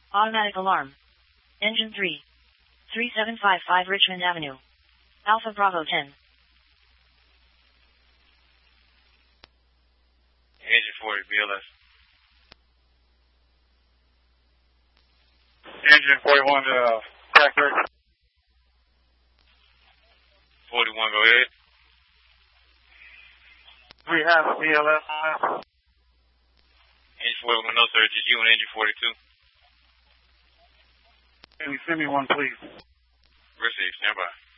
Automatic alarm. Engine 3. 3755 Richmond Avenue. Alpha Bravo 10. Engine 40, BLS. Engine 41, crack 30. 41, go ahead. We have BLS. Engine 41, no sir, just you and engine 42. Can you send me one, please? Receive, stand by.